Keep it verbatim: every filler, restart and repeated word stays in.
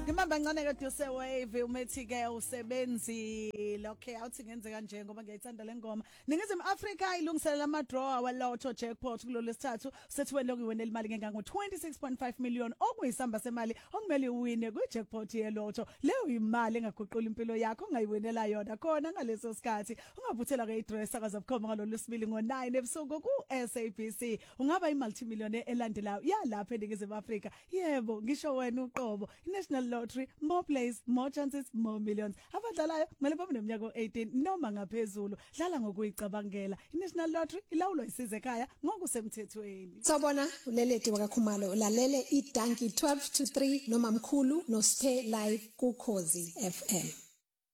Ngimamba ngcane ke Duse Wave umethi ke usebenzile. Okay, awuthi ngenze kanje ngoba ngiyayithanda lengoma. Ningizimu Africa ilungiselela ama draw wa lotto jackpot kulo lesithathu. Sethi wena lokuwinela imali ngengango twenty-six point five million okuyisamba semali okumele uwine ku jackpot ye lotto. Leyo imali engaguqula impilo yakho ongayiwinela yona khona ngaleso sikhathi. Ungaphuthela ke idress akazabukhoma ngalolu sibili ngo nine ebusuku ku S A B C. Ungaba imultimillionaire elandelayo yalapha eningizimu Africa. Yebo, ngisho wena uqobo. National Lottery, more plays, more chances, more millions. Abadlalayo kumele babe neminyaka eighteen noma ngaphezulu. Dlala ngokuyicabangela. iNational Lottery ilawulwa isize ekhaya ngokusemthethweni. Sawubona uleleti wakaKhumalo ulalele iDanki twelve to three noma mkhulu noSphe live ku Khosi F M.